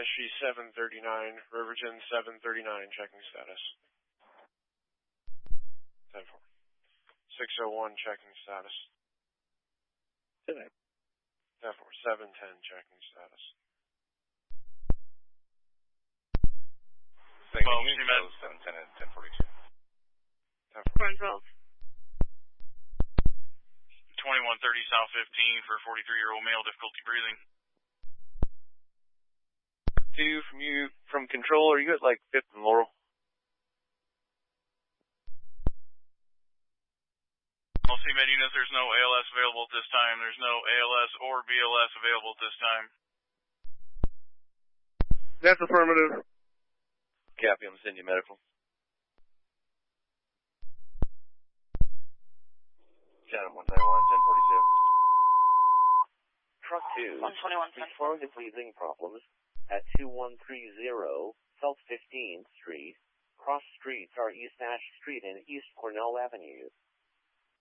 SG 739, Riverton 739, checking status. 10-4. 601, checking status. 10-8. 10-4. 710, checking status. 12, CMed. 710 and 1042. 10-4. 2130 South 15 for a 43-year-old male, difficulty breathing. 2 from you, from control, are you at like 5th and Laurel? All CMed units, there's no ALS available at this time. There's no ALS or BLS available at this time. That's affirmative. Copy, I'm sending you medical. Channel 191, 1042. Truck 2, 121, 10. referring to breathing problems at 2130 South 15th Street. Cross streets are East Ash Street and East Cornell Avenue.